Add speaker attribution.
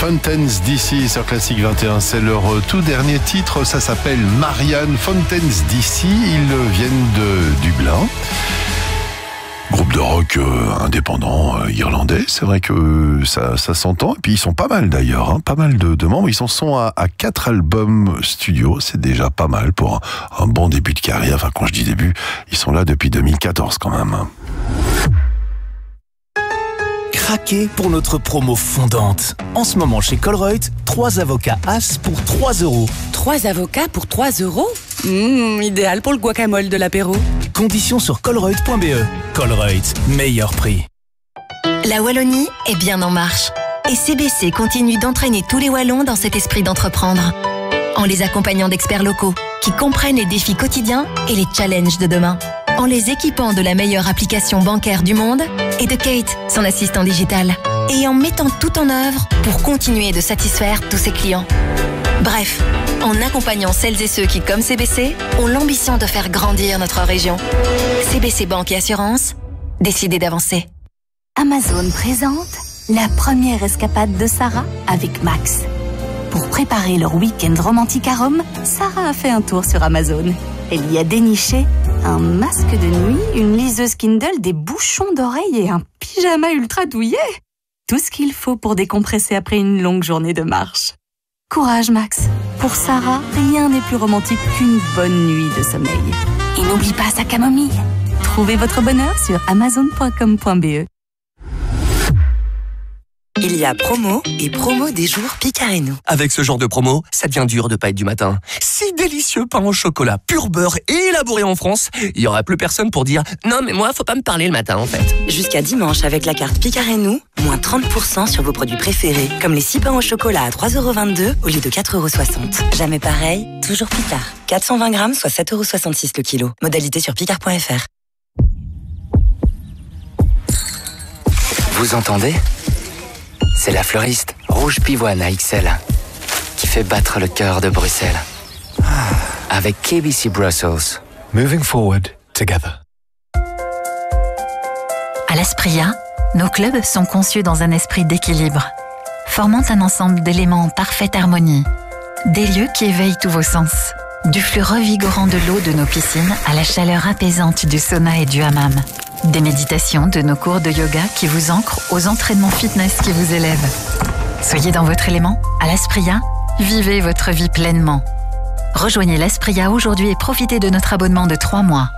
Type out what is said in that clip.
Speaker 1: Fountains DC sur Classique 21. C'est leur tout dernier titre. Ça s'appelle Marianne Fountains DC. Ils viennent de Dublin. Groupe de rock indépendant irlandais, c'est vrai que ça s'entend. Et puis ils sont pas mal d'ailleurs, hein, pas mal de membres. Ils en sont à 4 albums studio, c'est déjà pas mal pour un bon début de carrière. Enfin, quand je dis début, ils sont là depuis 2014 quand même.
Speaker 2: Craquez pour notre promo fondante. En ce moment chez Colruyt, 3 avocats As pour 3 €.
Speaker 3: 3 avocats pour 3 €? Idéal pour le guacamole de l'apéro.
Speaker 2: Conditions sur colruyt.be. Colruyt, meilleur prix.
Speaker 4: La Wallonie est bien en marche. Et CBC continue d'entraîner tous les Wallons dans cet esprit d'entreprendre. En les accompagnant d'experts locaux qui comprennent les défis quotidiens et les challenges de demain. En les équipant de la meilleure application bancaire du monde et de Kate, son assistant digital. Et en mettant tout en œuvre pour continuer de satisfaire tous ses clients. Bref, en accompagnant celles et ceux qui, comme CBC, ont l'ambition de faire grandir notre région. CBC Banque et Assurance, décidez d'avancer.
Speaker 5: Amazon présente la première escapade de Sarah avec Max. Pour préparer leur week-end romantique à Rome, Sarah a fait un tour sur Amazon. Elle y a déniché un masque de nuit, une liseuse Kindle, des bouchons d'oreilles et un pyjama ultra douillet. Tout ce qu'il faut pour décompresser après une longue journée de marche. Courage Max. Pour Sarah, rien n'est plus romantique qu'une bonne nuit de sommeil. Et n'oublie pas sa camomille. Trouvez votre bonheur sur amazon.com.be.
Speaker 6: Il y a promo et promo des jours Picareno.
Speaker 7: Avec ce genre de promo, ça devient dur de pas être du matin. 6 délicieux pains au chocolat, pur beurre et élaboré en France. Il y aura plus personne pour dire « Non mais moi, faut pas me parler le matin en fait ».
Speaker 6: Jusqu'à dimanche avec la carte Picareno, moins 30% sur vos produits préférés. Comme les 6 pains au chocolat à 3,22 € au lieu de 4,60 €. Jamais pareil, toujours Picard. 420 grammes, soit 7,66 € le kilo. Modalité sur picard.fr.
Speaker 8: Vous entendez ? C'est la fleuriste Rouge Pivoine à XL qui fait battre le cœur de Bruxelles. Avec KBC Brussels.
Speaker 9: Moving forward together.
Speaker 10: À l'Aspria, nos clubs sont conçus dans un esprit d'équilibre, formant un ensemble d'éléments en parfaite harmonie. Des lieux qui éveillent tous vos sens. Du flux revigorant de l'eau de nos piscines à la chaleur apaisante du sauna et du hammam. Des méditations de nos cours de yoga qui vous ancrent aux entraînements fitness qui vous élèvent. Soyez dans votre élément, à l'Aspria, vivez votre vie pleinement. Rejoignez l'Aspria aujourd'hui et profitez de notre abonnement de 3 mois.